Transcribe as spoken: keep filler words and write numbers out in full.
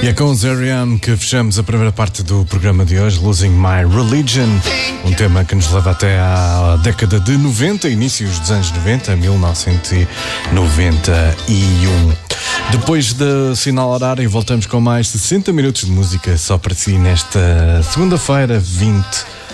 E é com os R E M que fechamos a primeira parte do programa de hoje, Losing My Religion, um tema que nos leva até à década de noventa, inícios dos anos noventa, mil novecentos e noventa e um. Depois do sinal horário, voltamos com mais sessenta minutos de música só para si nesta segunda-feira, vinte